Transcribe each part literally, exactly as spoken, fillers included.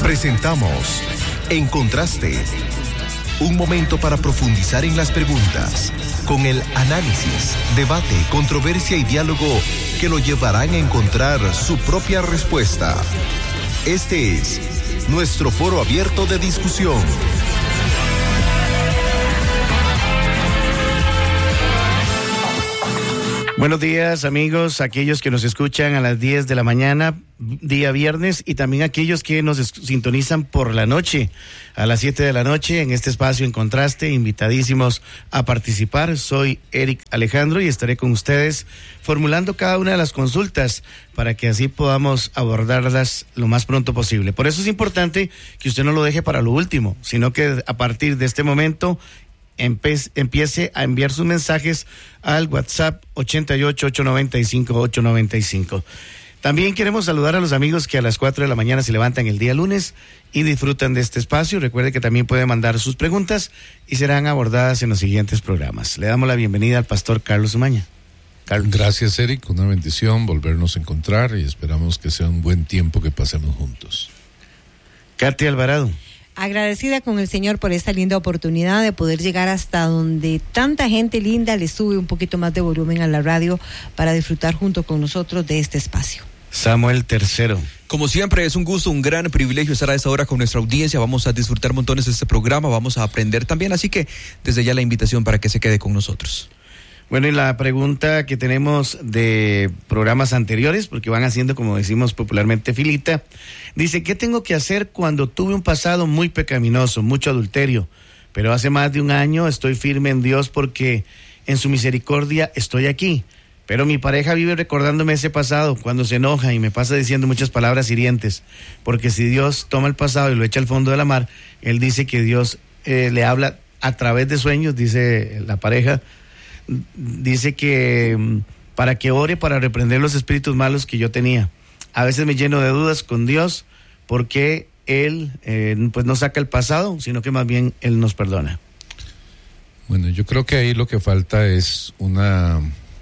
Presentamos En Contraste, un momento para profundizar en las preguntas, con el análisis, debate, controversia y diálogo que lo llevarán a encontrar su propia respuesta. Este es nuestro foro abierto de discusión. Buenos días, amigos, aquellos que nos escuchan a las diez de la mañana, día viernes, y también aquellos que nos sintonizan por la noche, a las siete de la noche, en este espacio En Contraste, invitadísimos a participar. Soy Eric Alejandro y estaré con ustedes formulando cada una de las consultas para que así podamos abordarlas lo más pronto posible. Por eso es importante que usted no lo deje para lo último, sino que a partir de este momento Empe- empiece a enviar sus mensajes al WhatsApp ochenta y ocho, ochocientos noventa y cinco, ochocientos noventa y cinco. También queremos saludar a los amigos que a las cuatro de la mañana se levantan el día lunes y disfrutan de este espacio. Recuerde que también puede mandar sus preguntas y serán abordadas en los siguientes programas. Le damos la bienvenida al pastor Carlos Umaña. Carlos. Gracias, Eric, una bendición volvernos a encontrar y esperamos que sea un buen tiempo que pasemos juntos. Katy Alvarado. Agradecida con el Señor por esta linda oportunidad de poder llegar hasta donde tanta gente linda le sube un poquito más de volumen a la radio para disfrutar junto con nosotros de este espacio. Samuel Tercero. Como siempre, es un gusto, un gran privilegio estar a esta hora con nuestra audiencia. Vamos a disfrutar montones de este programa, vamos a aprender también, así que desde ya la invitación para que se quede con nosotros. Bueno, y la pregunta que tenemos de programas anteriores, porque van haciendo, como decimos popularmente, filita, dice: ¿qué tengo que hacer cuando tuve un pasado muy pecaminoso, mucho adulterio? Pero hace más de un año estoy firme en Dios porque en su misericordia estoy aquí. Pero mi pareja vive recordándome ese pasado cuando se enoja y me pasa diciendo muchas palabras hirientes. Porque si Dios toma el pasado y lo echa al fondo de la mar, él dice que Dios eh, le habla a través de sueños, dice la pareja. Dice que para que ore para reprender los espíritus malos que yo tenía. A veces me lleno de dudas con Dios porque Él eh, pues no saca el pasado, sino que más bien Él nos perdona. Bueno, yo creo que ahí lo que falta es una,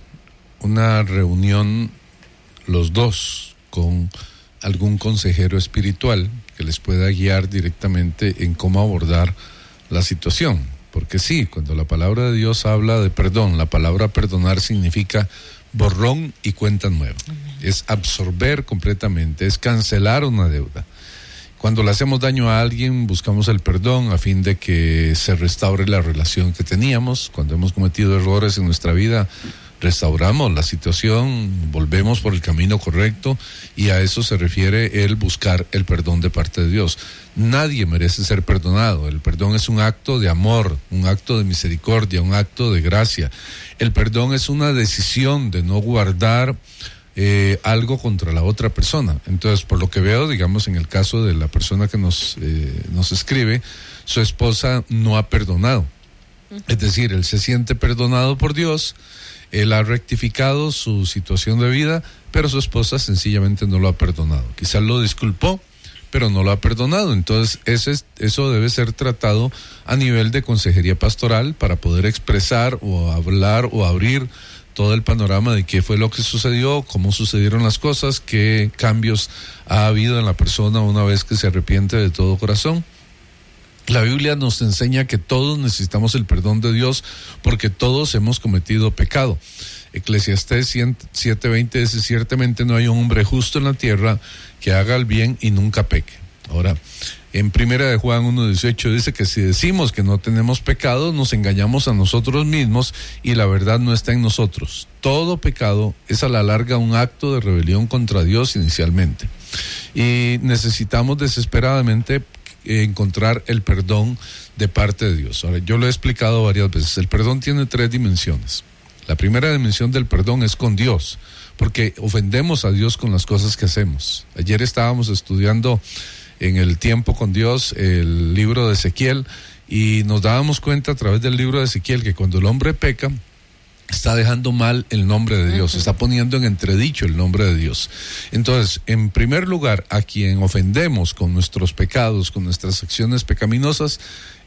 una reunión los dos con algún consejero espiritual que les pueda guiar directamente en cómo abordar la situación. Porque sí, cuando la palabra de Dios habla de perdón, la palabra perdonar significa borrón y cuenta nueva. Es absorber completamente, es cancelar una deuda. Cuando le hacemos daño a alguien, buscamos el perdón a fin de que se restaure la relación que teníamos. Cuando hemos cometido errores en nuestra vida, restauramos la situación, volvemos por el camino correcto, y a eso se refiere el buscar el perdón de parte de Dios. Nadie merece ser perdonado. El perdón es un acto de amor, un acto de misericordia, un acto de gracia. El perdón es una decisión de no guardar eh, algo contra la otra persona. Entonces, por lo que veo, digamos, en el caso de la persona que nos, eh, nos escribe, su esposa no ha perdonado. Es decir, él se siente perdonado por Dios, él ha rectificado su situación de vida, pero su esposa sencillamente no lo ha perdonado. Quizás lo disculpó, pero no lo ha perdonado. Entonces, eso, es, eso debe ser tratado a nivel de consejería pastoral para poder expresar o hablar o abrir todo el panorama de qué fue lo que sucedió, cómo sucedieron las cosas, qué cambios ha habido en la persona una vez que se arrepiente de todo corazón. La Biblia nos enseña que todos necesitamos el perdón de Dios porque todos hemos cometido pecado. Eclesiastés siete veinte dice: ciertamente no hay un hombre justo en la tierra que haga el bien y nunca peque. Ahora, en primera de Juan uno dieciocho dice que si decimos que no tenemos pecado, nos engañamos a nosotros mismos y la verdad no está en nosotros. Todo pecado es a la larga un acto de rebelión contra Dios inicialmente. Y necesitamos desesperadamente encontrar el perdón de parte de Dios. Ahora, yo lo he explicado varias veces. El perdón tiene tres dimensiones. La primera dimensión del perdón es con Dios, porque ofendemos a Dios con las cosas que hacemos. Ayer estábamos estudiando en el tiempo con Dios el libro de Ezequiel y nos dábamos cuenta a través del libro de Ezequiel que cuando el hombre peca, está dejando mal el nombre de Dios, está poniendo en entredicho el nombre de Dios. Entonces, en primer lugar, a quien ofendemos con nuestros pecados, con nuestras acciones pecaminosas,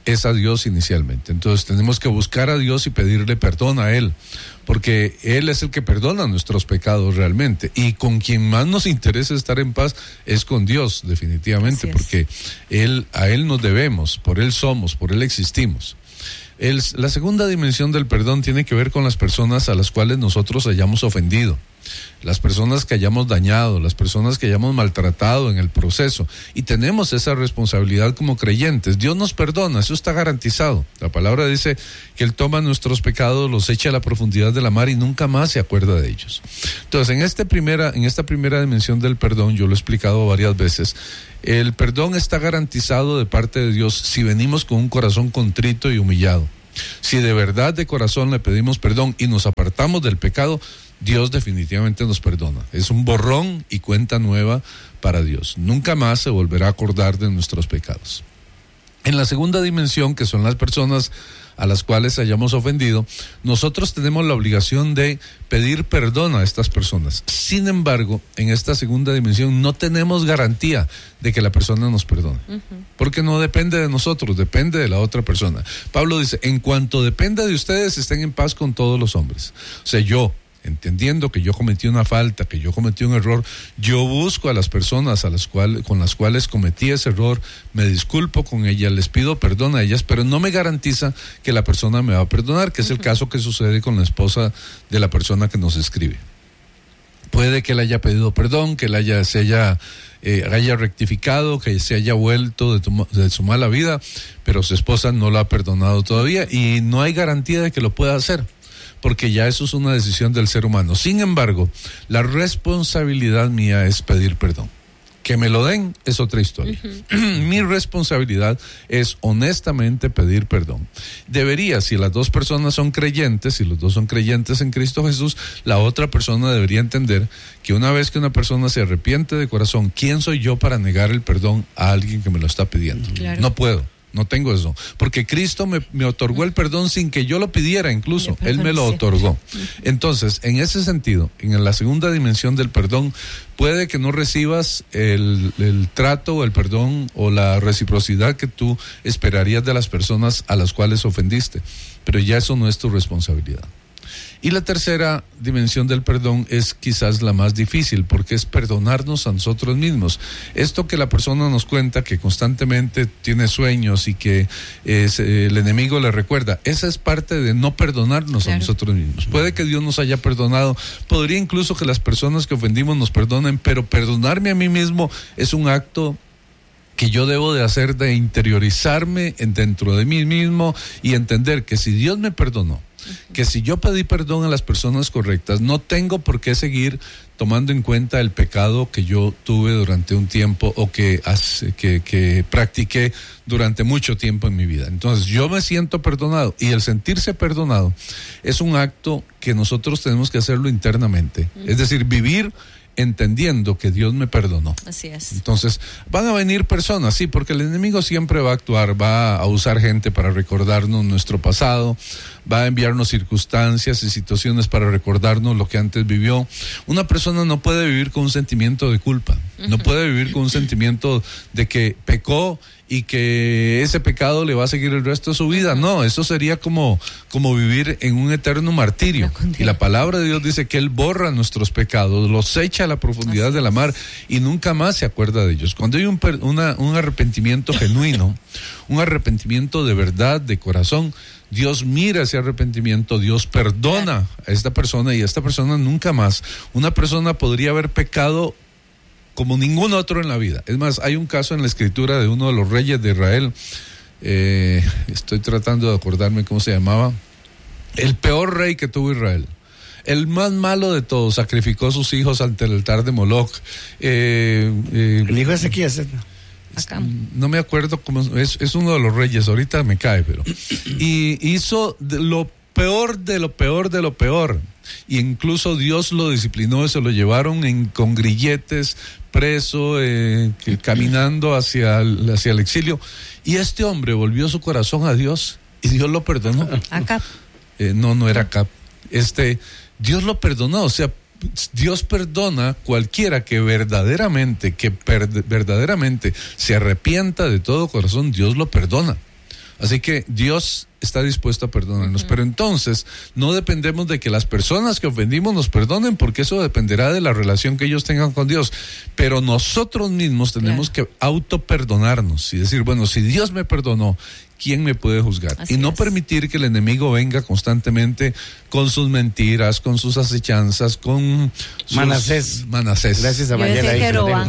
es a Dios inicialmente. Entonces tenemos que buscar a Dios y pedirle perdón a Él, porque Él es el que perdona nuestros pecados realmente, y con quien más nos interesa estar en paz es con Dios, definitivamente, porque Él, a Él nos debemos, por Él somos, por Él existimos. El, la segunda dimensión del perdón tiene que ver con las personas a las cuales nosotros hayamos ofendido, las personas que hayamos dañado, las personas que hayamos maltratado en el proceso, y tenemos esa responsabilidad como creyentes. Dios nos perdona, eso está garantizado. La palabra dice que Él toma nuestros pecados, los echa a la profundidad de la mar y nunca más se acuerda de ellos. Entonces, en, este primera, en esta primera dimensión del perdón, yo lo he explicado varias veces, el perdón está garantizado de parte de Dios si venimos con un corazón contrito y humillado. Si de verdad de corazón le pedimos perdón y nos apartamos del pecado, Dios definitivamente nos perdona. Es un borrón y cuenta nueva para Dios. Nunca más se volverá a acordar de nuestros pecados. En la segunda dimensión, que son las personas a las cuales hayamos ofendido, nosotros tenemos la obligación de pedir perdón a estas personas. Sin embargo, en esta segunda dimensión no tenemos garantía de que la persona nos perdone, uh-huh. porque no depende de nosotros, depende de la otra persona. Pablo dice, en cuanto dependa de ustedes, estén en paz con todos los hombres. O sea, yo, entendiendo que yo cometí una falta, que yo cometí un error, yo busco a las personas a las cuales, con las cuales cometí ese error, me disculpo con ellas, les pido perdón a ellas, pero no me garantiza que la persona me va a perdonar, que es el caso que sucede con la esposa de la persona que nos escribe. Puede que él haya pedido perdón, que él haya, se haya, eh, haya rectificado, que se haya vuelto de, tu, de su mala vida, pero su esposa no lo ha perdonado todavía y no hay garantía de que lo pueda hacer, porque ya eso es una decisión del ser humano. Sin embargo, la responsabilidad mía es pedir perdón. Que me lo den es otra historia. Uh-huh. Mi responsabilidad es honestamente pedir perdón. Debería, si las dos personas son creyentes, si los dos son creyentes en Cristo Jesús, la otra persona debería entender que una vez que una persona se arrepiente de corazón, ¿quién soy yo para negar el perdón a alguien que me lo está pidiendo? Claro. No puedo. No tengo eso, porque Cristo me, me otorgó el perdón sin que yo lo pidiera, incluso, Él me lo otorgó. Entonces, en ese sentido, en la segunda dimensión del perdón, puede que no recibas el, el trato o el perdón o la reciprocidad que tú esperarías de las personas a las cuales ofendiste, pero ya eso no es tu responsabilidad. Y la tercera dimensión del perdón es quizás la más difícil, porque es perdonarnos a nosotros mismos. Esto que la persona nos cuenta, que constantemente tiene sueños y que es, eh, el enemigo le recuerda, esa es parte de no perdonarnos claro. a nosotros mismos. Puede que Dios nos haya perdonado, podría incluso que las personas que ofendimos nos perdonen, pero perdonarme a mí mismo es un acto que yo debo de hacer, de interiorizarme dentro de mí mismo y entender que si Dios me perdonó, que si yo pedí perdón a las personas correctas, no tengo por qué seguir tomando en cuenta el pecado que yo tuve durante un tiempo o que, que, que practiqué durante mucho tiempo en mi vida. Entonces yo me siento perdonado, y el sentirse perdonado es un acto que nosotros tenemos que hacerlo internamente, uh-huh. es decir, vivir entendiendo que Dios me perdonó. Así es. Entonces, van a venir personas, sí, porque el enemigo siempre va a actuar, va a usar gente para recordarnos nuestro pasado, va a enviarnos circunstancias y situaciones para recordarnos lo que antes vivió. Una persona no puede vivir con un sentimiento de culpa, uh-huh. no puede vivir con un sentimiento de que pecó y que ese pecado le va a seguir el resto de su vida. No, eso sería como, como vivir en un eterno martirio. Y la palabra de Dios dice que Él borra nuestros pecados, los echa a la profundidad Así de la mar y nunca más se acuerda de ellos. Cuando hay un, una, un arrepentimiento genuino, un arrepentimiento de verdad, de corazón, Dios mira ese arrepentimiento, Dios perdona a esta persona, y a esta persona nunca más. Una persona podría haber pecado como ningún otro en la vida. Es más, hay un caso en la escritura de uno de los reyes de Israel, eh, estoy tratando de acordarme cómo se llamaba, el peor rey que tuvo Israel, el más malo de todos, sacrificó a sus hijos ante el altar de Moloch. Eh, eh, el hijo de Ezequías. No me acuerdo cómo es, es uno de los reyes, ahorita me cae, pero y hizo lo peor de lo peor de lo peor, y incluso Dios lo disciplinó y se lo llevaron en, con grilletes, preso, eh, que, caminando hacia el, hacia el exilio, y este hombre volvió su corazón a Dios y Dios lo perdonó. Acap. Eh, no, no era Acap. Este, Dios lo perdonó, o sea, Dios perdona cualquiera que verdaderamente, que per, verdaderamente se arrepienta de todo corazón, Dios lo perdona. Así que Dios está dispuesto a perdonarnos, uh-huh. pero entonces no dependemos de que las personas que ofendimos nos perdonen, porque eso dependerá de la relación que ellos tengan con Dios, pero nosotros mismos tenemos claro. que autoperdonarnos y decir, bueno, si Dios me perdonó, ¿quién me puede juzgar? Así y no es. Permitir que el enemigo venga constantemente con sus mentiras, con sus acechanzas, con sus... Manasés. Manasés. Gracias a Mayela.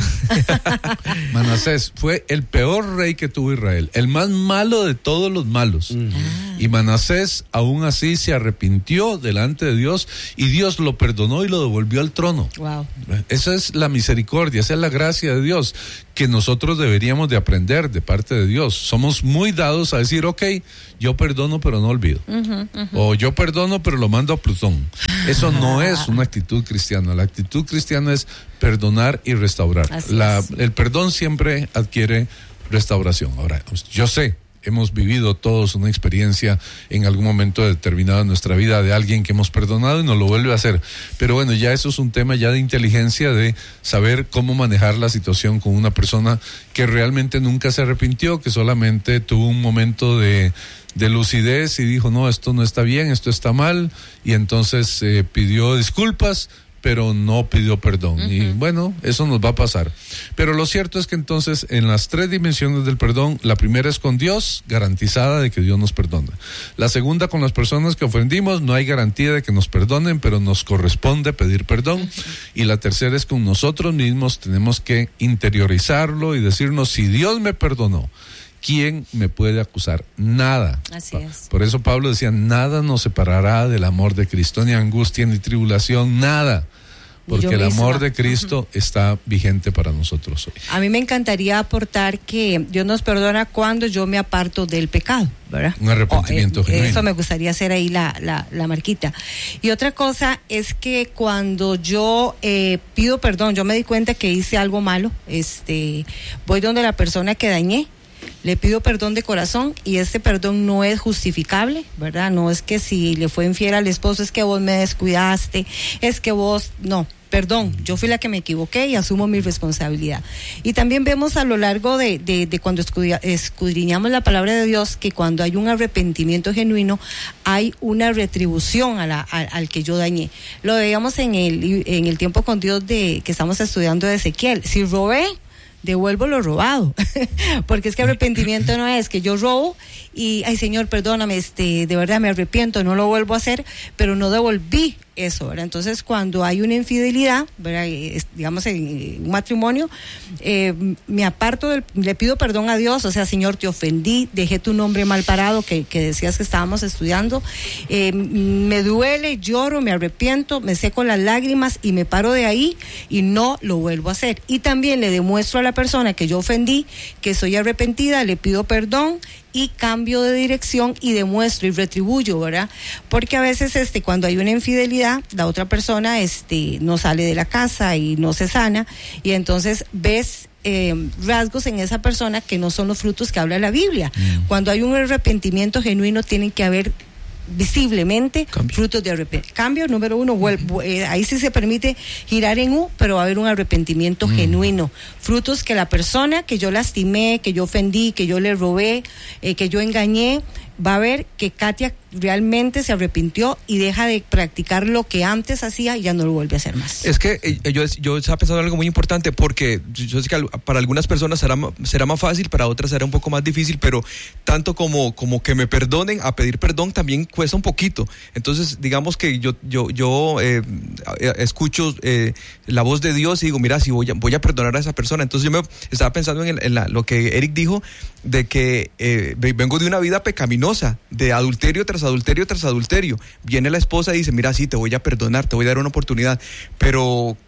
Manasés fue el peor rey que tuvo Israel, el más malo de todos los malos. Uh-huh. Ah. Y Manasés aún así se arrepintió delante de Dios y Dios lo perdonó y lo devolvió al trono. Wow. Esa es la misericordia, esa es la gracia de Dios que nosotros deberíamos de aprender de parte de Dios. Somos muy dados a decir, ok, yo perdono pero no olvido. Uh-huh, uh-huh. O yo perdono pero lo mando a Plutón. Eso no es una actitud cristiana. La actitud cristiana es perdonar y restaurar. La, el perdón siempre adquiere restauración. Ahora, yo sé, hemos vivido todos una experiencia en algún momento determinado en nuestra vida de alguien que hemos perdonado y nos lo vuelve a hacer. Pero bueno, ya eso es un tema ya de inteligencia, de saber cómo manejar la situación con una persona que realmente nunca se arrepintió, que solamente tuvo un momento de, de lucidez y dijo, no, esto no está bien, esto está mal, y entonces eh, pidió disculpas, pero no pidió perdón. Uh-huh. Y bueno, eso nos va a pasar. Pero lo cierto es que entonces en las tres dimensiones del perdón, la primera es con Dios, garantizada de que Dios nos perdona. La segunda, con las personas que ofendimos, no hay garantía de que nos perdonen, pero nos corresponde pedir perdón. Uh-huh. Y la tercera es con nosotros mismos, tenemos que interiorizarlo y decirnos, si Dios me perdonó, ¿quién me puede acusar? Nada. Así es. Por eso Pablo decía, nada nos separará del amor de Cristo, ni angustia, ni tribulación, nada. Porque el amor de Cristo uh-huh. está vigente para nosotros hoy. A mí me encantaría aportar que Dios nos perdona cuando yo me aparto del pecado, ¿verdad? Un arrepentimiento oh, eh, genuino. Eso me gustaría hacer ahí la, la, la marquita. Y otra cosa es que cuando yo eh, pido perdón, yo me di cuenta que hice algo malo, este, voy donde la persona que dañé, le pido perdón de corazón, y este perdón no es justificable, ¿verdad? No es que si le fue infiel al esposo es que vos me descuidaste, es que vos, no, perdón, yo fui la que me equivoqué y asumo mi responsabilidad. Y también vemos a lo largo de, de, de cuando escudriñamos la palabra de Dios, que cuando hay un arrepentimiento genuino, hay una retribución a la, a, al que yo dañé. Lo veíamos en el, en el tiempo con Dios de que estamos estudiando de Ezequiel. Si robé, devuelvo lo robado, porque es que arrepentimiento no es que yo robo y, ay Señor, perdóname, este, de verdad me arrepiento, no lo vuelvo a hacer, pero no devolví eso, ¿verdad? Entonces, cuando hay una infidelidad, ¿verdad? Digamos en un matrimonio, eh, me aparto, del, le pido perdón a Dios, o sea, Señor, te ofendí, dejé tu nombre mal parado, que, que decías que estábamos estudiando, eh, me duele, lloro, me arrepiento, me seco las lágrimas y me paro de ahí y no lo vuelvo a hacer. Y también le demuestro a la persona que yo ofendí, que soy arrepentida, le pido perdón y cambio de dirección y demuestro y retribuyo, ¿verdad? Porque a veces este cuando hay una infidelidad, la otra persona este no sale de la casa y no se sana, y entonces ves eh, rasgos en esa persona que no son los frutos que habla la Biblia. Mm. Cuando hay un arrepentimiento genuino, tienen que haber visiblemente cambio. Frutos de arrepentimiento. Cambio, número uno, vuelvo, eh, ahí sí se permite girar en U, pero va a haber un arrepentimiento mm. genuino. Frutos que la persona que yo lastimé, que yo ofendí, que yo le robé, eh, que yo engañé, va a ver que Katia realmente se arrepintió y deja de practicar lo que antes hacía y ya no lo vuelve a hacer más. Es que eh, yo, yo estaba pensando en algo muy importante, porque yo sé que para algunas personas será, será más fácil, para otras será un poco más difícil, pero tanto como, como que me perdonen, a pedir perdón también cuesta un poquito. Entonces, digamos que yo, yo, yo eh, escucho eh, la voz de Dios y digo, mira, si voy a, voy a perdonar a esa persona. Entonces yo me estaba pensando en, el, en la, lo que Eric dijo, de que eh, vengo de una vida pecaminosa, de adulterio tras adulterio tras adulterio. Viene la esposa y dice, mira, sí, te voy a perdonar, te voy a dar una oportunidad, pero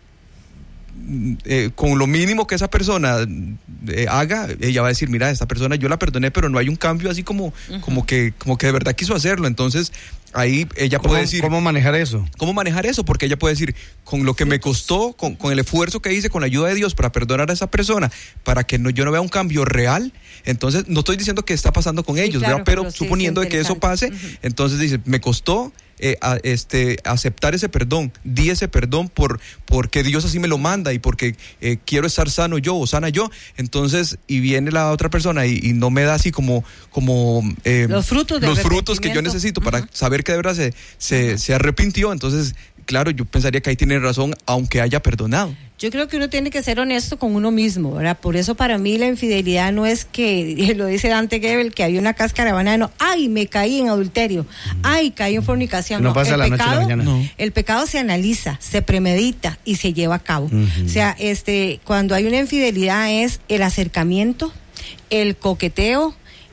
eh, con lo mínimo que esa persona eh, haga, ella va a decir, mira, esta persona yo la perdoné, pero no hay un cambio así como, uh-huh. como que, como que de verdad quiso hacerlo. Entonces ahí ella puede decir, ¿cómo manejar eso? ¿Cómo manejar eso? Porque ella puede decir, con lo que me costó, con, con el esfuerzo que hice, con la ayuda de Dios para perdonar a esa persona, para que no, yo no vea un cambio real. Entonces, no estoy diciendo que está pasando con sí, ellos, claro, pero, pero sí, suponiendo de que eso pase, uh-huh. entonces dice, me costó, eh, a, este, aceptar ese perdón, di ese perdón por, porque Dios así me lo manda y porque eh, quiero estar sano yo o sana yo. Entonces, y viene la otra persona y, y no me da así como, como eh, los frutos, los frutos que yo necesito para uh-huh. saber que de verdad se, se, uh-huh. se arrepintió. Entonces, claro, yo pensaría que ahí tiene razón, aunque haya perdonado. Yo creo que uno tiene que ser honesto con uno mismo, ¿verdad? Por eso para mí la infidelidad no es que, lo dice Dante Gebel, que había una cáscara de banano, ¡ay, me caí en adulterio! ¡Ay, caí en fornicación! No, no pasa el la pecado, noche a la mañana. No. El pecado se analiza, se premedita y se lleva a cabo. Uh-huh. O sea, este, cuando hay una infidelidad es el acercamiento, el coqueteo,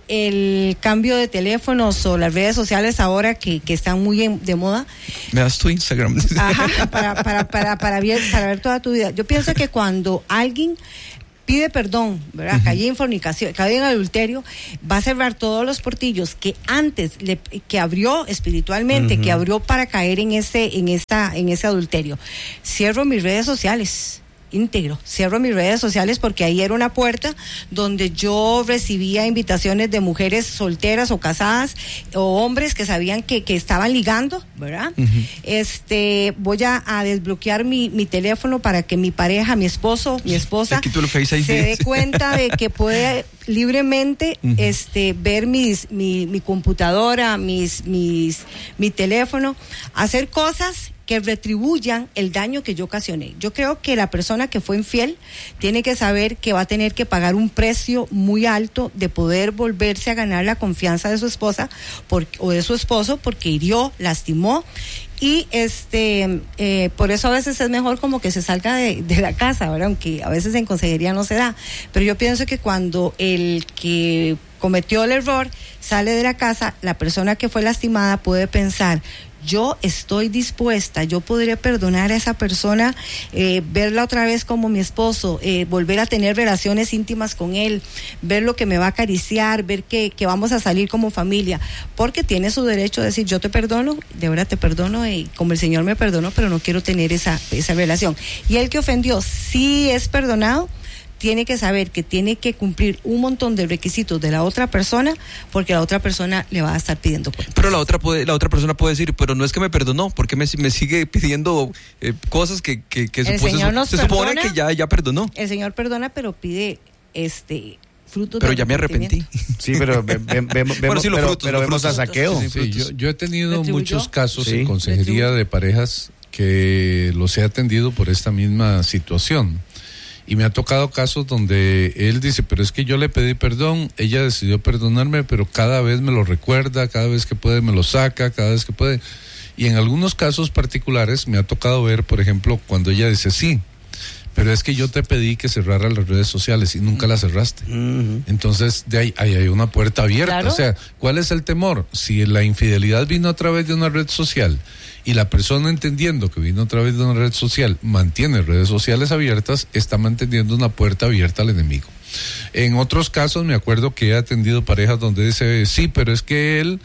el cambio de teléfonos o las redes sociales ahora que, que están muy en, de moda. Me das tu Instagram. Ajá, para, para, para, para, ver, para ver toda tu vida. Yo pienso que cuando alguien pide perdón, ¿verdad? Uh-huh. Caí en fornicación, caí en adulterio, va a cerrar todos los portillos que antes le, que abrió espiritualmente, uh-huh. que abrió para caer en ese, en esa, en ese adulterio. Cierro mis redes sociales. Íntegro, cierro mis redes sociales porque ahí era una puerta donde yo recibía invitaciones de mujeres solteras o casadas o hombres que sabían que, que estaban ligando, ¿verdad? Uh-huh. Este, voy a, a desbloquear mi, mi teléfono para que mi pareja, mi esposo, mi esposa se dé cuenta de que puede libremente uh-huh. este ver mis mi, mi computadora, mis mis mi teléfono, hacer cosas que retribuyan el daño que yo ocasioné. Yo creo que la persona que fue infiel tiene que saber que va a tener que pagar un precio muy alto de poder volverse a ganar la confianza de su esposa por, o de su esposo porque hirió, lastimó. Y este eh, por eso a veces es mejor como que se salga de, de la casa, ¿verdad? Aunque a veces en consejería no se da. Pero yo pienso que cuando el que cometió el error sale de la casa, la persona que fue lastimada puede pensar: yo estoy dispuesta, yo podría perdonar a esa persona, eh, verla otra vez como mi esposo, eh, volver a tener relaciones íntimas con él, ver lo que me va a acariciar, ver que, que vamos a salir como familia, porque tiene su derecho a decir: yo te perdono, de verdad te perdono, y como el Señor me perdonó, pero no quiero tener esa, esa relación. Y el que ofendió, sí es perdonado, tiene que saber que tiene que cumplir un montón de requisitos de la otra persona, porque la otra persona le va a estar pidiendo cuentas. Pero la otra puede, la otra persona puede decir: pero no es que me perdonó, porque me, me sigue pidiendo eh, cosas que, que, que el Señor nos se perdona, supone que ya, ya perdonó. El Señor perdona, pero pide este frutos pero de ya me arrepentí. Sí, pero ve, ve, ve, vemos, bueno, sí, pero, frutos, pero vemos frutos. a Saqueo. Sí, sí, yo, yo he tenido ¿Retribuyó? muchos casos Sí. en consejería de parejas que los he atendido por esta misma situación. Y me ha tocado casos donde él dice: pero es que yo le pedí perdón, ella decidió perdonarme, pero cada vez me lo recuerda, cada vez que puede me lo saca, cada vez que puede. Y en algunos casos particulares me ha tocado ver, por ejemplo, cuando ella dice: sí, pero es que yo te pedí que cerrara las redes sociales y nunca las cerraste. Uh-huh. Entonces, de ahí, ahí hay una puerta abierta. Claro. O sea, ¿cuál es el temor? Si la infidelidad vino a través de una red social y la persona, entendiendo que vino a través de una red social, mantiene redes sociales abiertas, está manteniendo una puerta abierta al enemigo. En otros casos me acuerdo que he atendido parejas donde dice: sí, pero es que él,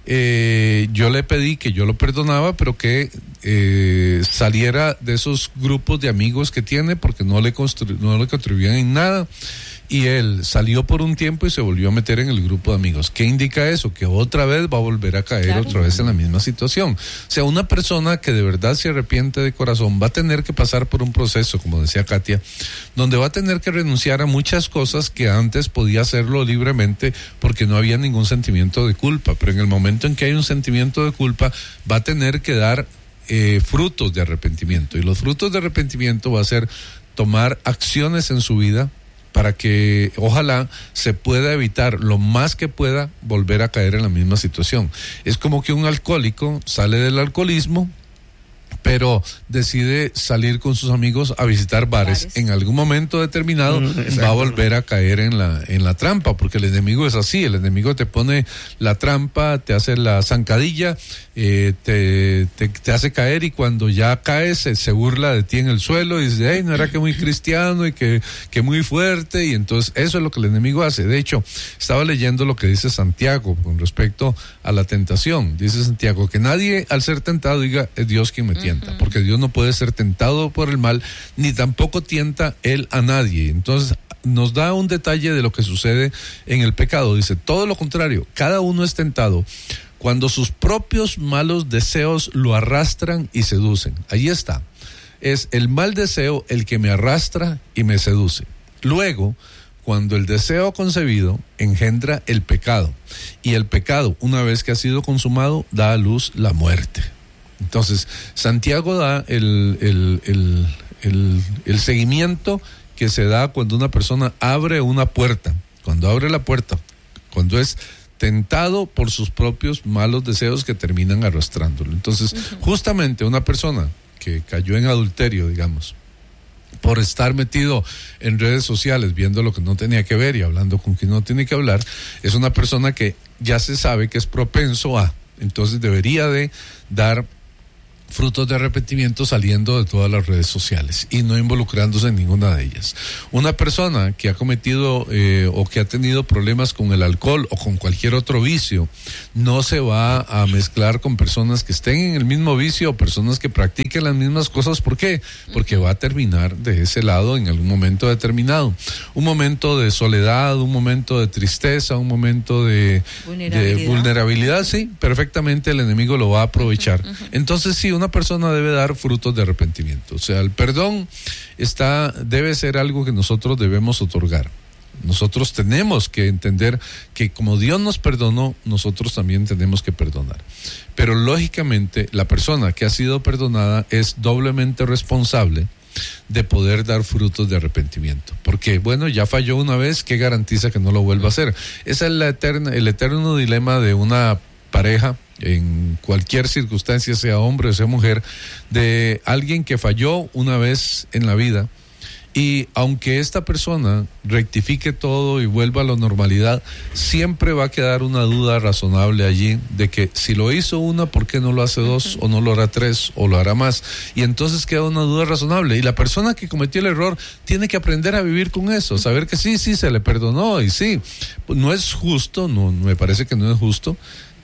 eh, yo le pedí que yo lo perdonaba, pero que eh, saliera de esos grupos de amigos que tiene porque no le, constru- no le contribuían en nada. Y él salió por un tiempo y se volvió a meter en el grupo de amigos. ¿Qué indica eso? Que otra vez va a volver a caer, claro, otra vez en la misma situación. O sea, una persona que de verdad se arrepiente de corazón va a tener que pasar por un proceso, como decía Katia, donde va a tener que renunciar a muchas cosas que antes podía hacerlo libremente porque no había ningún sentimiento de culpa. Pero en el momento en que hay un sentimiento de culpa, va a tener que dar eh, frutos de arrepentimiento. Y los frutos de arrepentimiento va a ser tomar acciones en su vida para que ojalá se pueda evitar lo más que pueda volver a caer en la misma situación. Es como que un alcohólico sale del alcoholismo, pero decide salir con sus amigos a visitar bares. bares. En algún momento determinado mm, va a volver a caer en la en la trampa, porque el enemigo es así, el enemigo te pone la trampa, te hace la zancadilla, eh, te, te, te hace caer, y cuando ya caes se, se burla de ti en el suelo y dice: hey, no era que muy cristiano y que, que muy fuerte. Y entonces eso es lo que el enemigo hace. De hecho, estaba leyendo lo que dice Santiago con respecto a la tentación. Dice Santiago que nadie al ser tentado diga: es Dios quien me tienta. Porque Dios no puede ser tentado por el mal, ni tampoco tienta él a nadie. Entonces nos da un detalle de lo que sucede en el pecado. Dice: todo lo contrario, cada uno es tentado cuando sus propios malos deseos lo arrastran y seducen. Ahí está. Es el mal deseo el que me arrastra y me seduce. Luego, cuando el deseo concebido engendra el pecado, y el pecado, una vez que ha sido consumado, da a luz la muerte. Entonces, Santiago da el, el, el, el, el seguimiento que se da cuando una persona abre una puerta, cuando abre la puerta, cuando es tentado por sus propios malos deseos que terminan arrastrándolo. Entonces, uh-huh. justamente una persona que cayó en adulterio, digamos, por estar metido en redes sociales, viendo lo que no tenía que ver y hablando con quien no tiene que hablar, es una persona que ya se sabe que es propenso a, entonces debería de dar frutos de arrepentimiento saliendo de todas las redes sociales y no involucrándose en ninguna de ellas. Una persona que ha cometido eh, o que ha tenido problemas con el alcohol o con cualquier otro vicio, no se va a mezclar con personas que estén en el mismo vicio o personas que practiquen las mismas cosas. ¿Por qué? Porque va a terminar de ese lado en algún momento determinado. Un momento de soledad, un momento de tristeza, un momento de vulnerabilidad, de vulnerabilidad sí, perfectamente el enemigo lo va a aprovechar. Uh-huh, uh-huh. Entonces sí, una persona debe dar frutos de arrepentimiento. O sea, el perdón está, debe ser algo que nosotros debemos otorgar. Nosotros tenemos que entender que como Dios nos perdonó, nosotros también tenemos que perdonar. Pero lógicamente, la persona que ha sido perdonada es doblemente responsable de poder dar frutos de arrepentimiento. Porque, bueno, ya falló una vez, ¿qué garantiza que no lo vuelva a hacer? Ese es la eterna, el eterno dilema de una pareja, en cualquier circunstancia, sea hombre o sea mujer, de alguien que falló una vez en la vida, y aunque esta persona rectifique todo y vuelva a la normalidad, siempre va a quedar una duda razonable allí de que si lo hizo una, ¿por qué no lo hace dos? Uh-huh. O no lo hará tres, o lo hará más, y entonces queda una duda razonable, y la persona que cometió el error tiene que aprender a vivir con eso, saber que sí, sí, se le perdonó, y sí, no es justo, no, me parece que no es justo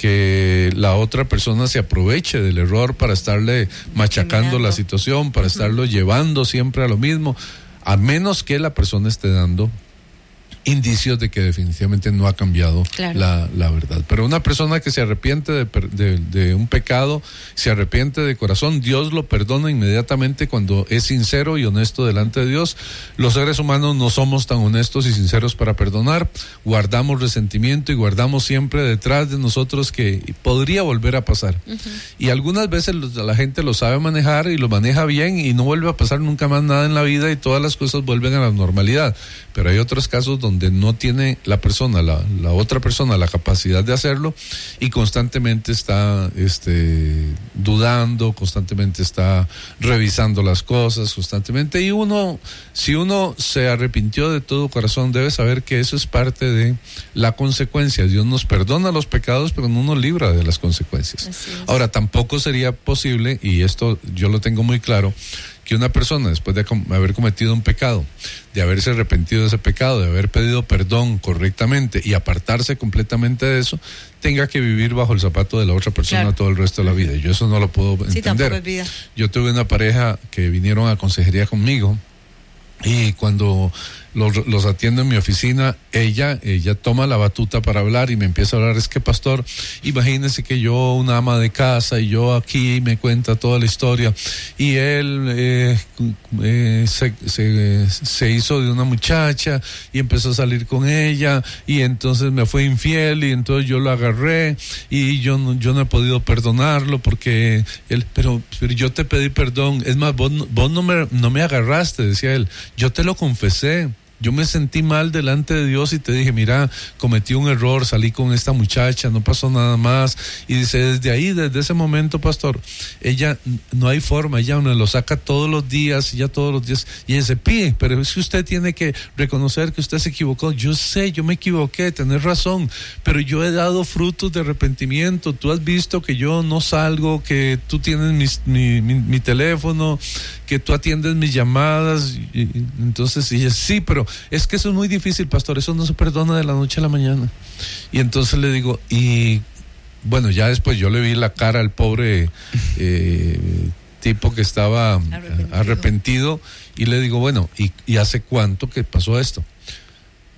que la otra persona se aproveche del error para estarle machacando la situación, para uh-huh. estarlo llevando siempre a lo mismo, a menos que la persona esté dando indicios de que definitivamente no ha cambiado claro. la, la verdad. Pero una persona que se arrepiente de, de, de un pecado, se arrepiente de corazón, Dios lo perdona inmediatamente cuando es sincero y honesto delante de Dios. Los seres humanos no somos tan honestos y sinceros para perdonar, guardamos resentimiento y guardamos siempre detrás de nosotros que podría volver a pasar. Uh-huh. Y algunas veces la gente lo sabe manejar y lo maneja bien y no vuelve a pasar nunca más nada en la vida y todas las cosas vuelven a la normalidad. Pero hay otros casos donde donde no tiene la persona, la, la otra persona, la capacidad de hacerlo y constantemente está este, dudando, constantemente está revisando las cosas, constantemente. Y uno, si uno se arrepintió de todo corazón, debe saber que eso es parte de la consecuencia. Dios nos perdona los pecados, pero no nos libra de las consecuencias. Ahora, tampoco sería posible, y esto yo lo tengo muy claro, que una persona después de haber cometido un pecado, de haberse arrepentido de ese pecado, de haber pedido perdón correctamente y apartarse completamente de eso, tenga que vivir bajo el zapato de la otra persona claro. todo el resto de la vida. Yo eso no lo puedo sí, entender. Es vida. Yo tuve una pareja que vinieron a consejería conmigo y cuando los, los atiendo en mi oficina, ella, ella toma la batuta para hablar y me empieza a hablar, es que pastor, imagínese que yo, una ama de casa, y yo aquí me cuenta toda la historia, y él eh, eh, se, se, se hizo de una muchacha y empezó a salir con ella, y entonces me fue infiel, y entonces yo lo agarré, y yo no, yo no he podido perdonarlo, porque él, pero, pero yo te pedí perdón, es más, vos, vos no me, no me agarraste, decía él, yo te lo confesé. Yo me sentí mal delante de Dios y te dije, mira, cometí un error, salí con esta muchacha, no pasó nada más. Y dice, desde ahí, desde ese momento, pastor, ella, no hay forma, ella me lo saca todos los días, ya todos los días. Y ella dice, pide, pero es que usted tiene que reconocer que usted se equivocó. Yo sé, yo me equivoqué, tenés razón, pero yo he dado frutos de arrepentimiento. Tú has visto que yo no salgo, que tú tienes mis, mi, mi, mi teléfono, que tú atiendes mis llamadas. Y, y, entonces ella, sí, pero es que eso es muy difícil, pastor, eso no se perdona de la noche a la mañana. Y entonces le digo, y bueno, ya después yo le vi la cara al pobre eh, tipo que estaba arrepentido. arrepentido y le digo, bueno, ¿y, y hace cuánto que pasó esto?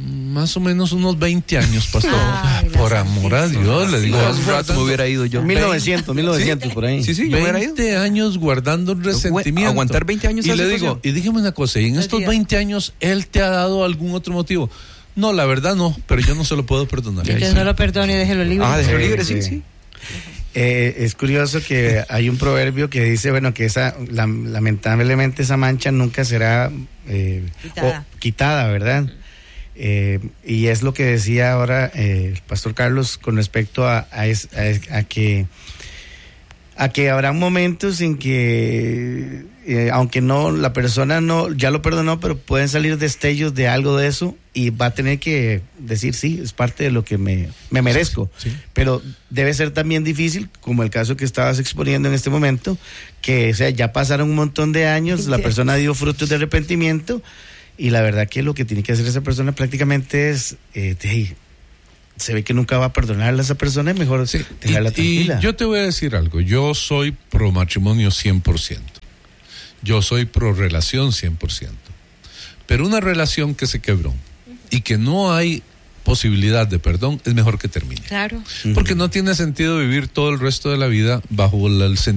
Más o menos unos veinte años, pastor. Ay, la Por amor a Dios, le digo. Sí, hace rato me hubiera ido yo. mil novecientos, mil novecientos, por ahí. Sí, sí, yo me hubiera ido. veinte años guardando un resentimiento. Aguantar veinte años Y esa le digo, situación. y dígame una cosa, ¿y en estos veinte años él te ha dado algún otro motivo? No, la verdad no, pero yo no se lo puedo perdonar. Entonces no lo perdone y déjelo libre. Ah, déjelo Sí, libre, sí, sí. sí. Eh, es curioso que hay un proverbio que dice, bueno, que esa, la- lamentablemente esa mancha nunca será eh, Quitada. o- quitada, ¿verdad? Eh, y es lo que decía ahora eh, el pastor Carlos con respecto a, a, es- a es- a que a que habrá momentos en que eh, aunque no la persona no ya lo perdonó, pero pueden salir destellos de algo de eso y va a tener que decir sí, es parte de lo que me, me merezco. Sí, sí. Pero debe ser también difícil, como el caso que estabas exponiendo en este momento, que o sea, ya pasaron un montón de años, la Sí. persona dio frutos de arrepentimiento y la verdad que lo que tiene que hacer esa persona prácticamente es eh, de- se ve que nunca va a perdonarle a esa persona, es mejor Sí, dejarla y, tranquila. y yo te voy a decir algo, yo soy pro matrimonio cien por ciento, yo soy pro relación cien por ciento, pero una relación que se quebró y que no hay posibilidad de perdón, es mejor que termine, Claro. porque no tiene sentido vivir todo el resto de la vida bajo la- el sentimiento